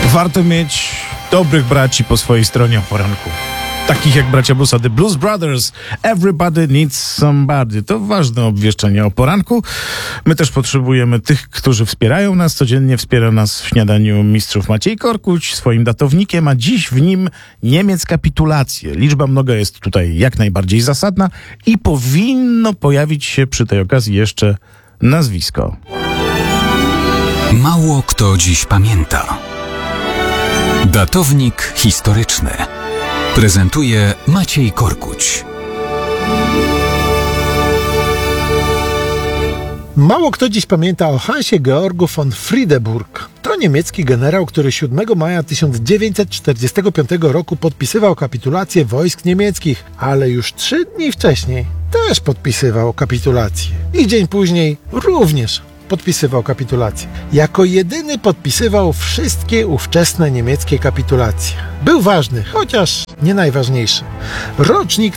Warto mieć dobrych braci po swojej stronie o poranku. Takich jak bracia Bluesa, The Blues Brothers, Everybody Needs Somebody. To ważne obwieszczenie o poranku. My też potrzebujemy tych, którzy wspierają nas. Codziennie wspiera nas w śniadaniu mistrzów Maciej Korkuć swoim datownikiem, a dziś w nim Niemiec kapitulację. Liczba mnoga jest tutaj jak najbardziej zasadna i powinno pojawić się przy tej okazji jeszcze nazwisko. Mało kto dziś pamięta. Datownik historyczny prezentuje Maciej Korkuć. Mało kto dziś pamięta o Hansie Georgu von Friedeburg. To niemiecki generał, który 7 maja 1945 roku podpisywał kapitulację wojsk niemieckich, ale już 3 dni wcześniej też podpisywał kapitulację. I dzień później również podpisywał kapitulację. Jako jedyny podpisywał wszystkie ówczesne niemieckie kapitulacje. Był ważny, chociaż nie najważniejszy. Rocznik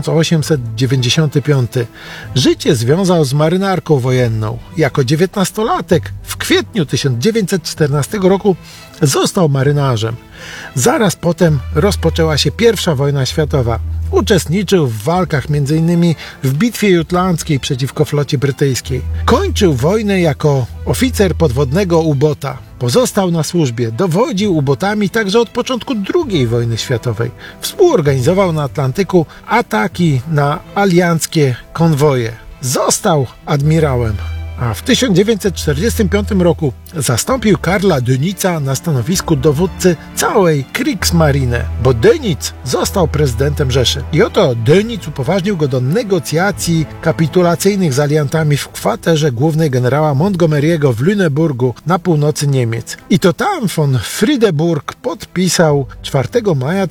1895. Życie związał z marynarką wojenną. Jako 19-latek w kwietniu 1914 roku został marynarzem. Zaraz potem rozpoczęła się I wojna światowa. Uczestniczył w walkach m.in. w Bitwie Jutlandzkiej przeciwko flocie brytyjskiej. Kończył wojnę jako oficer podwodnego ubota. Pozostał na służbie, dowodził ubotami także od początku II wojny światowej. Współorganizował na Atlantyku ataki na alianckie konwoje. Został admirałem. A w 1945 roku zastąpił Karla Dönitza na stanowisku dowódcy całej Kriegsmarine, bo Dönitz został prezydentem Rzeszy. I oto Dönitz upoważnił go do negocjacji kapitulacyjnych z aliantami w kwaterze głównej generała Montgomery'ego w Lüneburgu na północy Niemiec. I to tam von Friedeburg podpisał 4 maja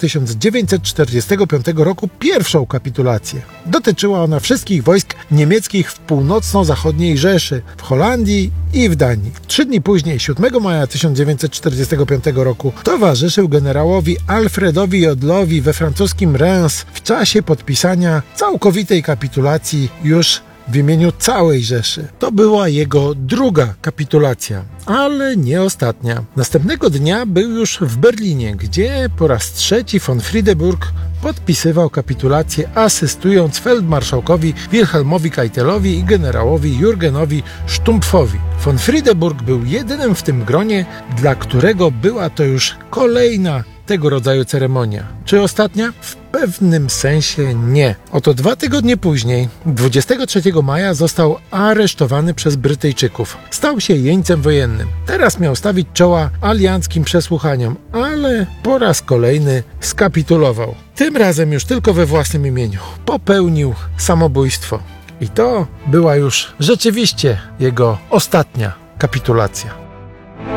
1945 roku pierwszą kapitulację. Dotyczyła ona wszystkich wojsk niemieckich w północno-zachodniej Rzeszy, w Holandii i w Danii. 3 dni później, 7 maja 1945 roku, towarzyszył generałowi Alfredowi Jodlowi we francuskim Reims w czasie podpisania całkowitej kapitulacji już w imieniu całej Rzeszy. To była jego druga kapitulacja, ale nie ostatnia. Następnego dnia był już w Berlinie, gdzie po raz trzeci von Friedeburg podpisywał kapitulację, asystując feldmarszałkowi Wilhelmowi Keitelowi i generałowi Jurgenowi Stumpfowi. Von Friedeburg był jedynym w tym gronie, dla którego była to już kolejna tego rodzaju ceremonia. Czy ostatnia? W pewnym sensie nie. Oto 2 tygodnie później, 23 maja, został aresztowany przez Brytyjczyków. Stał się jeńcem wojennym. Teraz miał stawić czoła alianckim przesłuchaniom, ale po raz kolejny skapitulował. Tym razem już tylko we własnym imieniu. Popełnił samobójstwo. I to była już rzeczywiście jego ostatnia kapitulacja.